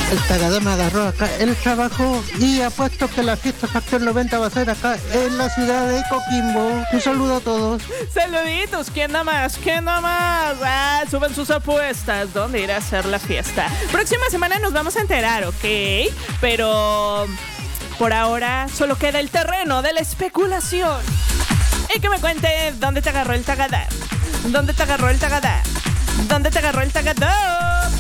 El Tagadá me agarró acá el trabajo y apuesto que la fiesta Factor 90 va a ser acá en la ciudad de Coquimbo. Un saludo a todos. Saluditos, ¿quién nada más? ¿Quién nada más? Ah, suben sus apuestas. ¿Dónde irá a hacer la fiesta? Próxima semana nos vamos a enterar, ¿ok? Pero por ahora solo queda el terreno de la especulación. Y que me cuente dónde te agarró el Tagadá. ¿Dónde te agarró el Tagadá? ¿Dónde te agarró el Tagadá?